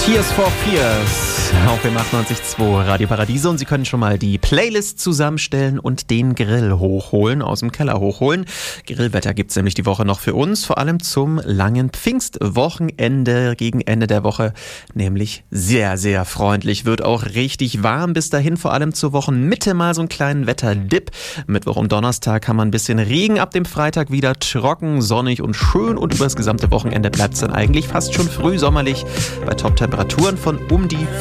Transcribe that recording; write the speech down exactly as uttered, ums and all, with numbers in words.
Tears for Fears auf dem achtundneunzig Komma zwei Radio Paradiso, und Sie können schon mal die Playlist zusammenstellen und den Grill hochholen, aus dem Keller hochholen. Grillwetter gibt's nämlich die Woche noch für uns, vor allem zum langen Pfingstwochenende gegen Ende der Woche, nämlich sehr, sehr freundlich. Wird auch richtig warm bis dahin, vor allem zur Wochenmitte mal so einen kleinen Wetterdip. Mittwoch und Donnerstag haben wir ein bisschen Regen, ab dem Freitag wieder trocken, sonnig und schön, und über das gesamte Wochenende bleibt's dann eigentlich fast schon frühsommerlich bei Top-Temperaturen von um die